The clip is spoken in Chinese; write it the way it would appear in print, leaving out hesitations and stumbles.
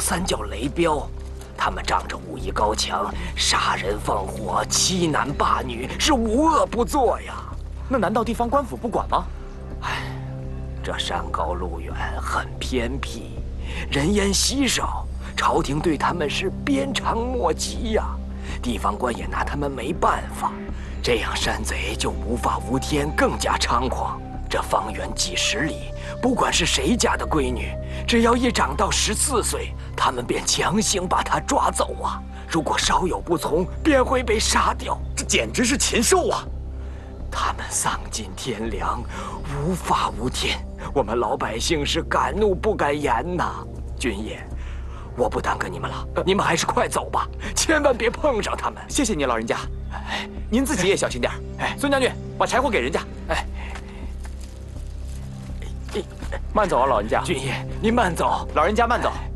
三叫雷彪，他们仗着武艺高强，杀人放火、欺男霸女，是无恶不作呀。 那难道地方官府不管吗？ 唉，这山高路远，很偏僻，人烟稀少，朝廷对他们是鞭长莫及呀。地方官也拿他们没办法，这样山贼就无法无天，更加猖狂。这方圆几十里，不管是谁家的闺女，只要一长到14岁，他们便强行把她抓走啊！如果稍有不从，便会被杀掉。 这简直是禽兽啊！ 他们丧尽天良，无法无天，我们老百姓是敢怒不敢言呐。军爷，我不耽搁你们了，你们还是快走吧，千万别碰上他们。 谢谢你，老人家。您自己也小心点。孙将军，把柴火给人家。慢走啊，老人家。 军爷，您慢走。 老人家慢走。